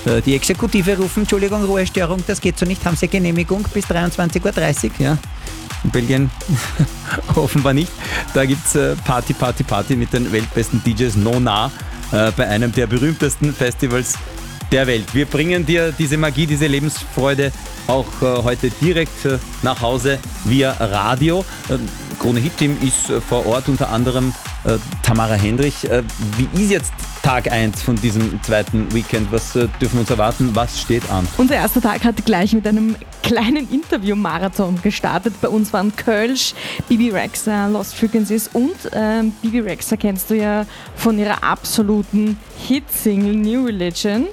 Die Exekutive rufen, Entschuldigung, Ruhestörung, das geht so nicht, haben Sie Genehmigung bis 23.30 Uhr? Ja. In Belgien offenbar nicht. Da gibt es Party mit den weltbesten DJs Nona bei einem der berühmtesten Festivals der Welt. Wir bringen dir diese Magie, diese Lebensfreude auch heute direkt nach Hause via Radio. Krone Hit Team ist vor Ort, unter anderem Tamara Hendrich. Wie ist jetzt Tag 1 von diesem zweiten Weekend? Was dürfen wir uns erwarten? Was steht an? Unser erster Tag hat gleich mit einem kleinen Interview-Marathon gestartet. Bei uns waren Kölsch, Bibi Rexha, Lost Frequencies und Bibi Rexha kennst du ja von ihrer absoluten Hit-Single New Religion.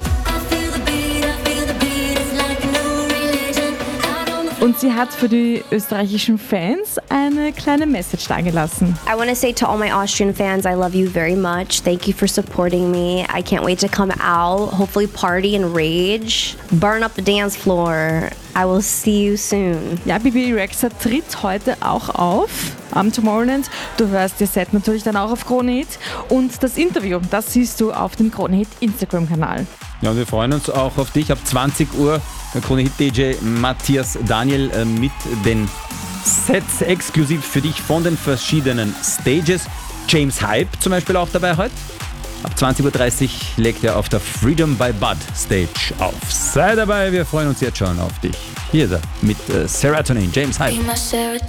Und sie hat für die österreichischen Fans eine kleine Message dagelassen. I want to say to all my Austrian fans, I love you very much. Thank you for supporting me. I can't wait to come out, hopefully party and rage. Burn up the dance floor. I will see you soon. Ja, Bibi Rexha tritt heute auch auf am Tomorrowland. Du hörst ihr Set natürlich dann auch auf Krone Hit. Und das Interview, das siehst du auf dem Krone Hit Instagram-Kanal. Ja, und wir freuen uns auch auf dich ab 20 Uhr. Der Krone Hit DJ Matthias Daniel mit den Sets exklusiv für dich von den verschiedenen Stages. James Hype zum Beispiel auch dabei heute. Ab 20.30 Uhr legt er auf der Freedom by Bud Stage auf. Sei dabei, wir freuen uns jetzt schon auf dich. Hier ist er mit Serotonin, James Hype.